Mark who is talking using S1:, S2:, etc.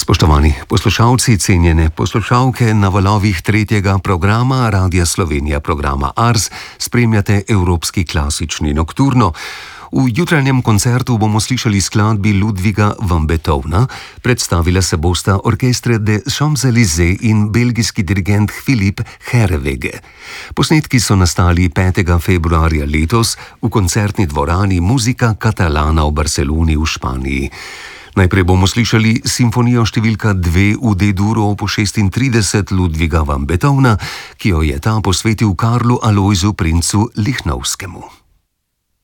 S1: Spoštovani poslušalci, cenjene poslušalke, na valovih tretjega programa Radia Slovenija, programa Ars, spremljate Evropski klasični nokturno. V jutranjem koncertu bomo slišali skladbi Ludwiga van Beethovna, predstavila se bosta Orchestre des Champs-Élysées in belgijski dirigent Philippe Herreweghe. Posnetki so nastali 5. februarja letos v koncertni dvorani Musica Catalana v Barceloni v Španiji. Najprej bomo slišali simfonijo številka 2 v D-duru op. 36 Ludwiga van Beethovna, ki jo je ta posvetil Karlu Alojzu Princu Lichnowskemu.